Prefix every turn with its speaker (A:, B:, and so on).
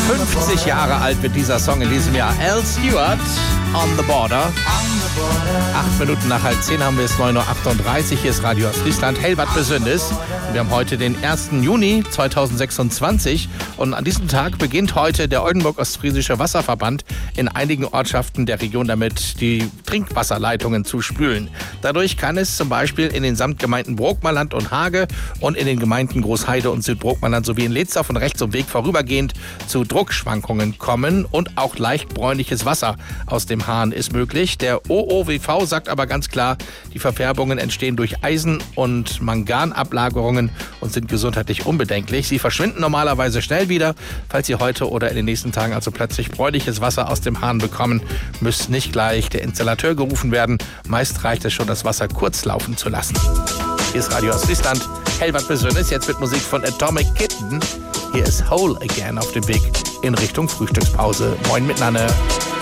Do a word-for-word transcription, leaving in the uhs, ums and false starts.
A: fünfzig Jahre alt wird dieser Song in diesem Jahr. Al Stewart, On the Border. Acht Minuten nach halb zehn haben wir es, neun Uhr achtunddreißig. Hier ist Radio Ostfriesland, Hell Bad Besündis. Wir haben heute den ersten Juni zweitausendsechsundzwanzig und an diesem Tag beginnt heute der Oldenburg-Ostfriesische Wasserverband in einigen Ortschaften der Region damit, die Trinkwasserleitungen zu spülen. Dadurch kann es zum Beispiel in den Samtgemeinden Brookmerland und Hage und in den Gemeinden Großheide und Südbrookmerland sowie in Lezdorf und rechts um Weg vorübergehend zu Druckschwankungen kommen und auch leicht bräunliches Wasser aus dem Hahn ist möglich. Der O O W V sagt aber ganz klar, die Verfärbungen entstehen durch Eisen- und Manganablagerungen und sind gesundheitlich unbedenklich. Sie verschwinden normalerweise schnell wieder. Falls Sie heute oder in den nächsten Tagen also plötzlich bräunliches Wasser aus dem Hahn bekommen, müsste nicht gleich der Installateur gerufen werden. Meist reicht es schon, das Wasser kurz laufen zu lassen. Hier ist Radio Ostfriesland, Hell Bad Besündis, jetzt mit Musik von Atomic Kitten. Hier ist Whole Again auf dem Weg in Richtung Frühstückspause. Moin miteinander.